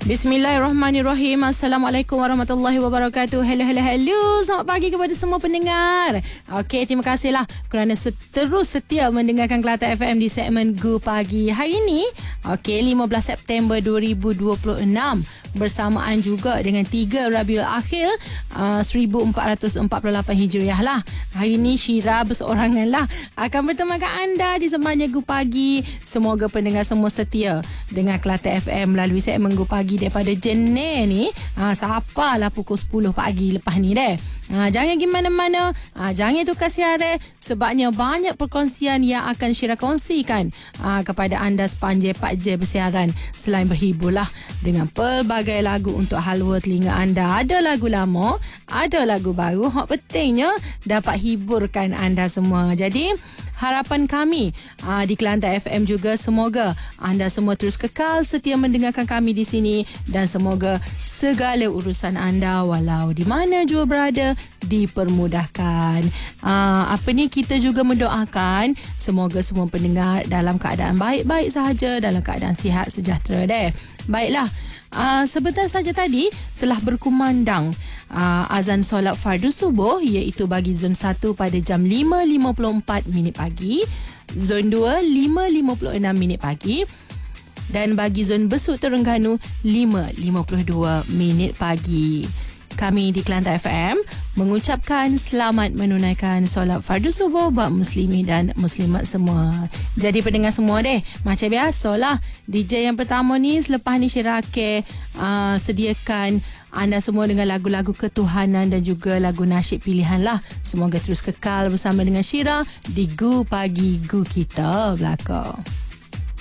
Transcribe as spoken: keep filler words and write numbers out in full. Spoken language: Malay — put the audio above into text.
Bismillahirrahmanirrahim. Assalamualaikum warahmatullahi wabarakatuh. Hello, hello, hello. Selamat pagi kepada semua pendengar. Okey, terima kasihlah kerana terus setia mendengarkan Kelate F M di segmen Go Pagi. Hari ini, okey, lima belas September dua ribu dua puluh enam. Bersamaan juga dengan tiga Rabiul Akhir uh, seribu empat ratus empat puluh lapan Hijriah lah. Hari ini Syira berseorangan lah akan bertemankan anda di semuanya Go Pagi. Semoga pendengar semua setia dengan Kelate F M melalui segmen Go Pagi daripada Jenin ni. Ha, sapalah pukul sepuluh pagi lepas ni deh. Ha, jangan pergi mana-mana. Ha, jangan tukar siaran sebabnya banyak perkongsian yang akan Syira kongsikan ha, kepada anda sepanjang empat jam bersiaran. Selain berhiburlah dengan pelbagai lagu untuk halwa telinga anda. Ada lagu lama, ada lagu baru. Hak pentingnya dapat hiburkan anda semua. Jadi harapan kami aa, di Kelantan F M juga semoga anda semua terus kekal setia mendengarkan kami di sini dan semoga segala urusan anda walau di mana jua berada dipermudahkan. Aa, apa ni kita juga mendoakan semoga semua pendengar dalam keadaan baik-baik sahaja, dalam keadaan sihat sejahtera deh. Baiklah. Uh, sebentar saja tadi telah berkumandang uh, azan solat fardu subuh iaitu bagi zon satu pada jam lima lima puluh empat minit pagi, zon dua lima lima puluh enam minit pagi dan bagi zon Besut Terengganu lima lima puluh dua minit pagi. Kami di Kelantan F M mengucapkan selamat menunaikan solat fardu subuh buat muslimin dan muslimat semua. Jadi pendengar semua deh, macam biasalah D J yang pertama ni selepas ni Syirake uh, sediakan anda semua dengan lagu-lagu ketuhanan dan juga lagu nasyid pilihan lah. Semoga terus kekal bersama dengan Syira di Go Pagi Go Kita belakang.